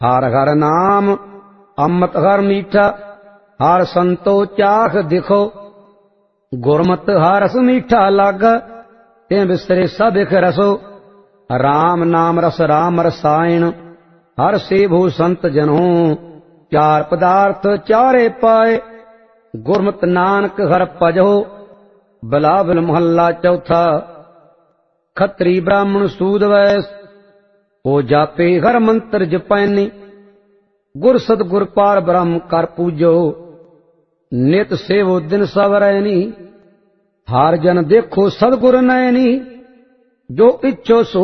हर हर नाम अमृत हर मीठा, हर संतो चाख दिखो। गुरमत हर रस मीठा लाग, ते बिसरे सब इक रसो। राम नाम रस राम रसायन, हर सेवो संत जनो। चार पदार्थ चारे पाए, गुरमत नानक हर भजो। बिलावल महला चौथा। खत्री ब्राह्मण सूद वैस, हो जापे हर मंत्र जपैनी। गुर सतगुर पार ब्रह्म कर पूजो, नित सेवो दिन सवरैनी। हार जन देखो सतगुर नैनी, जो इच्छो सो